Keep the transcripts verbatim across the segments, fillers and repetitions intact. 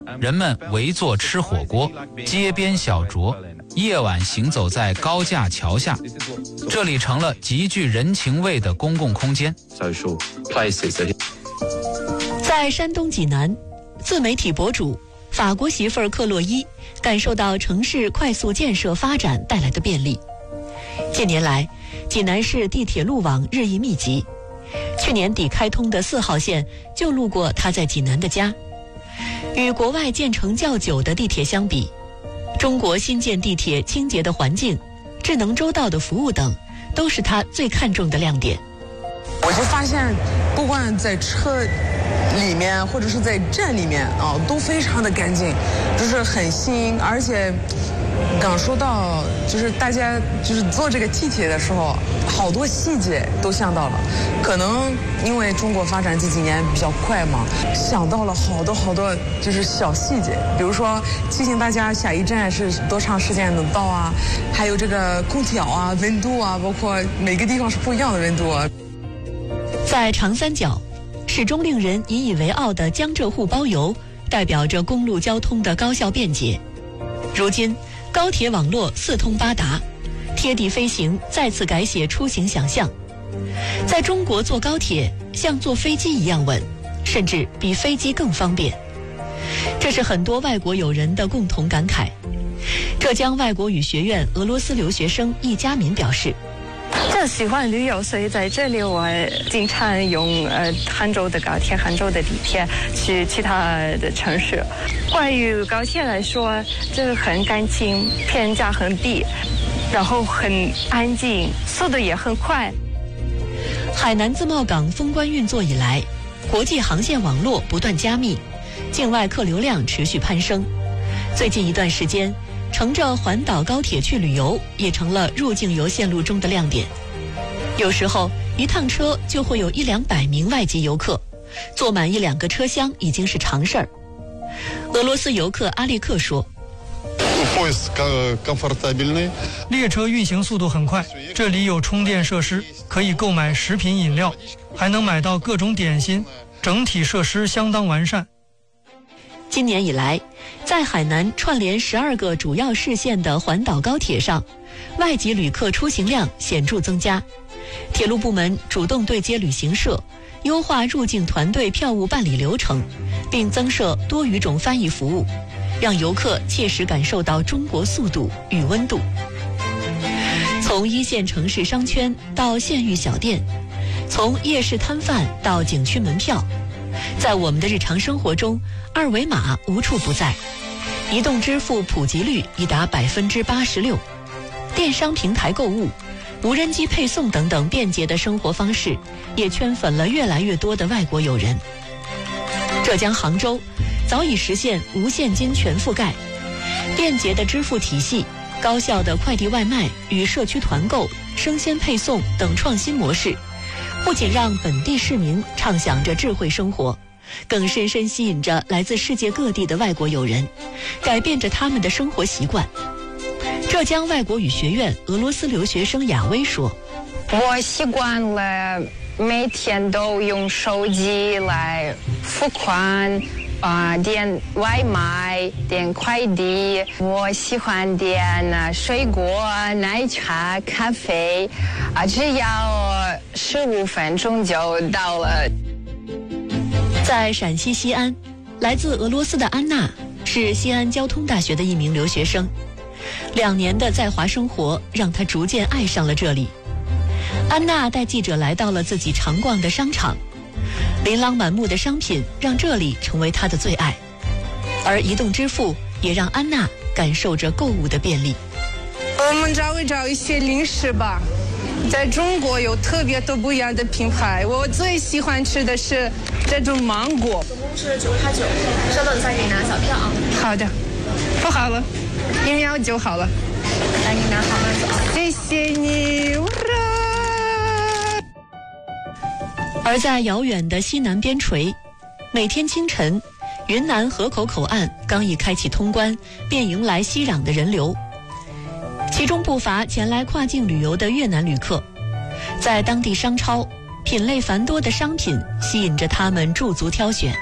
人们围坐吃火锅，街边小酌，夜晚行走在高架桥下，这里成了极具人情味的公共空间。 在山东济南，自媒体博主法国媳妇儿克洛伊感受到城市快速建设发展带来的便利。近年来，济南市地铁路网日益密集，去年底开通的四号线就路过他在济南的家。与国外建成较久的地铁相比，中国新建地铁清洁的环境、智能周到的服务等，都是他最看重的亮点。 我就发现，不管在车里面或者是在站里面啊，都非常的干净，就是很新，而且刚说到，就是大家就是坐这个地铁的时候，好多细节都想到了。可能因为中国发展这几年比较快嘛，想到了好多好多就是小细节，比如说提醒大家下一站是多长时间能到啊，还有这个空调啊、温度啊，包括每个地方是不一样的温度啊。 在长三角，始终令人引以为傲的江浙沪包邮，代表着公路交通的高效便捷。如今，高铁网络四通八达，贴地飞行再次改写出行想象。在中国坐高铁像坐飞机一样稳，甚至比飞机更方便。这是很多外国友人的共同感慨。浙江外国语学院俄罗斯留学生易佳敏表示， 就喜欢旅游，所以在这里我经常用呃杭州的高铁、杭州的地铁去其他的城市。关于高铁来说，这很干净，票价很低，然后很安静，速度也很快。 海南自贸港封关运作以来，国际航线网络不断加密，境外客流量持续攀升。最近一段时间，乘着环岛高铁去旅游也成了入境游线路中的亮点。有时候一趟车就会有一两百名外籍游客，坐满一两个车厢已经是常事儿。俄罗斯游客阿列克说， 列车运行速度很快，这里有充电设施，可以购买食品饮料，还能买到各种点心，整体设施相当完善。 今年以来，在海南串联十二个主要市县的环岛高铁上，外籍旅客出行量显著增加。铁路部门主动对接旅行社，优化入境团队票务办理流程，并增设多语种翻译服务，让游客切实感受到中国速度与温度。从一线城市商圈到县域小店，从夜市摊贩到景区门票，在我们的日常生活中，二维码无处不在。移动支付普及率已达百分之八十六，电商平台购物、无人机配送等等便捷的生活方式，也圈粉了越来越多的外国友人。浙江杭州早已实现无现金全覆盖，便捷的支付体系、高效的快递外卖与社区团购、生鲜配送等创新模式，不仅让本地市民畅享着智慧生活，更深深吸引着来自世界各地的外国友人，改变着他们的生活习惯。浙江外国语学院俄罗斯留学生雅薇说， 我习惯了每天都用手机来付款啊、呃，点外卖、点快递。我喜欢点啊水果、奶茶、咖啡，啊，只要十五分钟就到了。 在陕西西安，来自俄罗斯的安娜是西安交通大学的一名留学生。两年的在华生活让她逐渐爱上了这里。安娜带记者来到了自己常逛的商场，琳琅满目的商品让这里成为她的最爱，而移动支付也让安娜感受着购物的便利。 我们找一找一些零食吧，在中国有特别多不一样的品牌，我最喜欢吃的是这种芒果。总共是九块九，稍等一下给你拿小票啊。好的，不好了，一秒就好了。来，你拿好慢走。谢谢你。 而在遥远的西南边陲，每天清晨，云南河口口岸刚一开启通关，便迎来熙攘的人流，其中不乏前来跨境旅游的越南旅客。在当地商超，品类繁多的商品吸引着他们驻足挑选，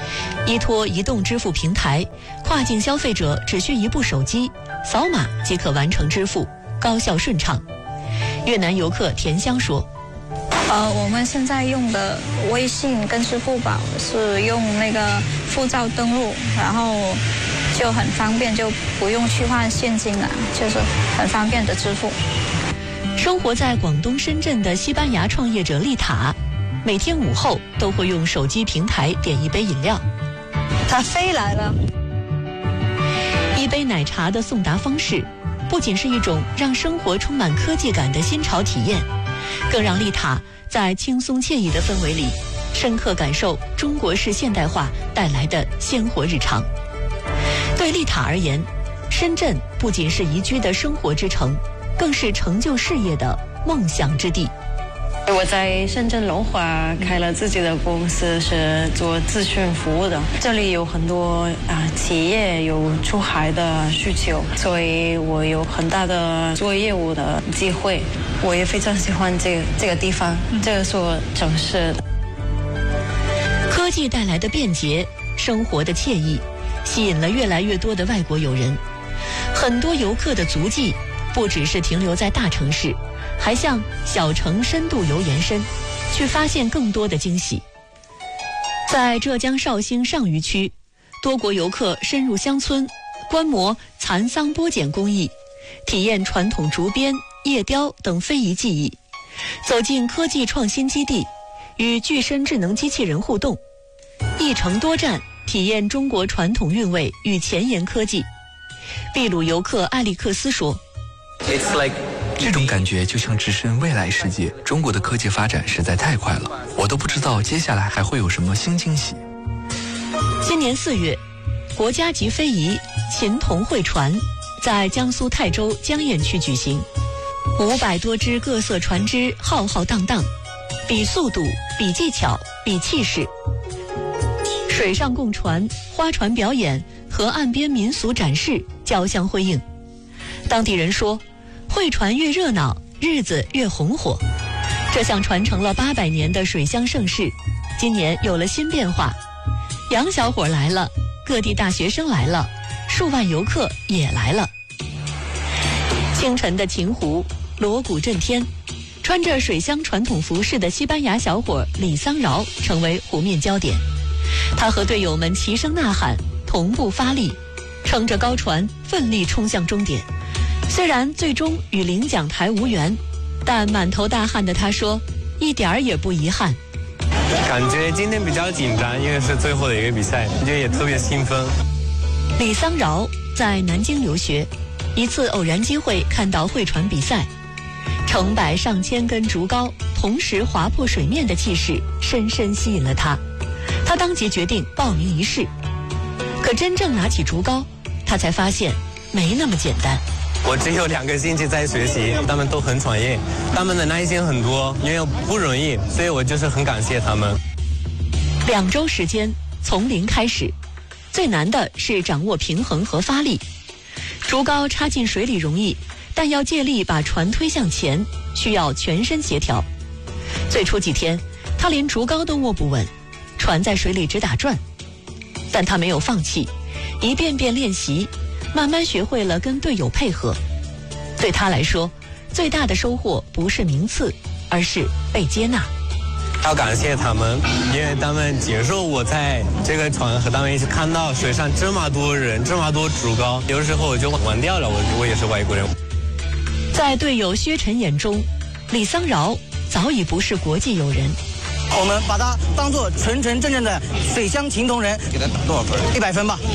依托移动支付平台，跨境消费者只需一部手机，扫码即可完成支付，高效顺畅。越南游客田香说： 呃，我们现在用的微信跟支付宝是用那个护照登录，然后就很方便，就不用去换现金了，就是很方便的支付。 生活在广东深圳的西班牙创业者丽塔，每天午后都会用手机平台点一杯饮料。 它飞来了。 一杯奶茶的送达方式，不仅是一种让生活充满科技感的新潮体验，更让丽塔在轻松惬意的氛围里，深刻感受中国式现代化带来的鲜活日常。对丽塔而言，深圳不仅是宜居的生活之城，更是成就事业的梦想之地。 我在深圳龙华开了自己的公司，是做咨询服务的。这里有很多啊企业有出海的需求，所以我有很大的做业务的机会。我也非常喜欢这个这个地方，这个所城市。 科技带来的便捷，生活的惬意，吸引了越来越多的外国友人。很多游客的足迹不只是停留在大城市，还向小城深度游延伸，去发现更多的惊喜。在浙江绍兴上虞区，多国游客深入乡村，观摩蚕桑剥茧工艺，体验传统竹编、叶雕等非遗技艺，走进科技创新基地，与具身智能机器人互动，一城多站，体验中国传统韵味与前沿科技。秘鲁游客艾利克斯说： 这种感觉就像置身未来世界，中国的科技发展实在太快了，我都不知道接下来还会有什么新惊喜。 今年四月，国家级非遗秦铜会船在江苏泰州江堰区举行，五百多只各色船只浩浩荡荡，比速度，比技巧，比气势。水上共船、花船表演和岸边民俗展示交相辉映。当地人说，会船越热闹，日子越红火。这项传承了八百年的水乡盛事，今年有了新变化。洋小伙来了，各地大学生来了，数万游客也来了。清晨的秦湖，锣鼓震天，穿着水乡传统服饰的西班牙小伙李桑饶成为湖面焦点。他和队友们齐声呐喊，同步发力，撑着高船奋力冲向终点。虽然最终与领奖台无缘，但满头大汗的他说，一点儿也不遗憾。 感觉今天比较紧张，因为是最后的一个比赛，我觉得也特别兴奋。 李桑饶在南京留学，一次偶然机会看到会船比赛，成百上千根竹篙同时划破水面的气势深深吸引了他，他当即决定报名一试。可真正拿起竹篙，他才发现没那么简单。 我只有两个星期在学习，他们都很专业，他们的耐心很多，因为不容易，所以我就是很感谢他们。 两周时间，从零开始，最难的是掌握平衡和发力。竹篙插进水里容易，但要借力把船推向前，需要全身协调。最初几天，他连竹篙都握不稳，船在水里直打转。但他没有放弃，一遍遍练习，慢慢学会了跟队友配合。对他来说，最大的收获不是名次，而是被接纳。 要感谢他们，因为他们接受我在这个船和他们一起看到水上这么多人，这么多竹篙，有的时候我就忘掉了，我我也是外国人。 在队友薛晨眼中，李桑饶早已不是国际友人。 我们把他当作纯纯正正的水乡秦铜人，给他打多少分？一百分吧。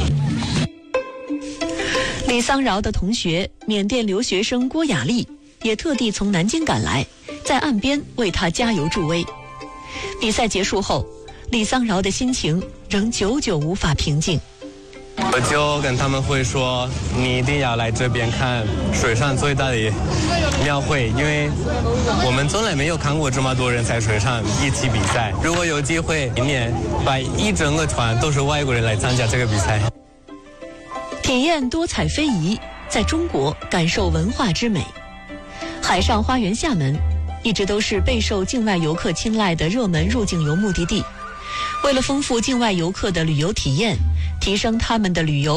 李桑饶的同学缅甸留学生郭雅丽也特地从南京赶来，在岸边为他加油助威。比赛结束后，李桑饶的心情仍久久无法平静。 我就跟他们会说，你一定要来这边看水上最大的庙会，因为我们从来没有看过这么多人在水上一起比赛。如果有机会，明年把一整个船都是外国人来参加这个比赛。 体验多彩非遗，在中国感受文化之美。海上花园厦门一直都是备受境外游客青睐的热门入境游目的地， 为了丰富境外游客的旅游体验，提升他们的旅游